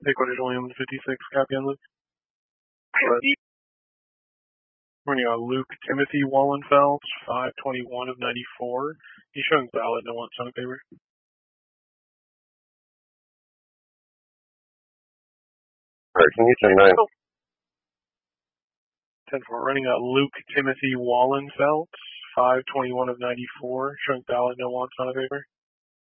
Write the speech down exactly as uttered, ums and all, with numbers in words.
Headquarters William fifty-six, copy on Luke. Running on Luke Timothy Wallenfeld, five twenty-one of ninety-four. He's showing valid, no wants on the paper. Alright, can you ten nine? ten four, running on Luke Timothy Wallenfeld, five twenty-one of ninety-four. Showing valid, no wants on the paper.